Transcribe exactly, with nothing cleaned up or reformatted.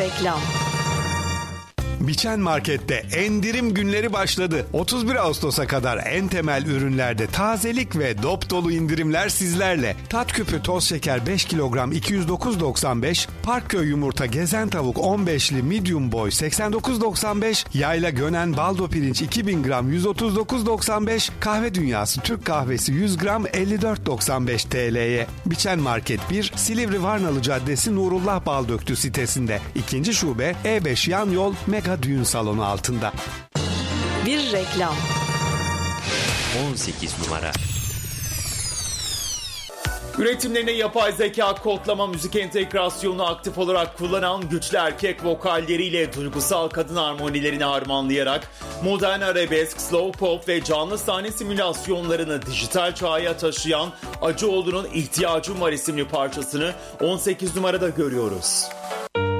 reklam. Biçen Market'te endirim günleri başladı. otuz bir Ağustos'a kadar en temel ürünlerde tazelik ve dop dolu indirimler sizlerle. Tat küpü toz şeker beş kilogram iki yüz dokuz doksan beş, Parkköy yumurta gezen tavuk on beşli medium boy seksen dokuz doksan beş, Yayla Gönen baldo pirinç iki bin gram yüz otuz dokuz doksan beş, Kahve Dünyası Türk kahvesi yüz gram elli dört doksan beş T L'ye. Biçen Market bir, Silivri Varnalı Caddesi Nurullah Baldöktü sitesinde. İkinci şube E beş yan yol Mega Düğün Salonu altında. Bir reklam. on sekiz numara. Üretimlerine yapay zeka, kodlama, müzik entegrasyonunu aktif olarak kullanan güçlü erkek vokalleriyle duygusal kadın harmonilerini harmanlayarak modern arabesk, slow pop ve canlı sahne simülasyonlarını dijital çağa taşıyan Acıoğlu'nun İhtiyacım Var isimli parçasını on sekiz numarada görüyoruz.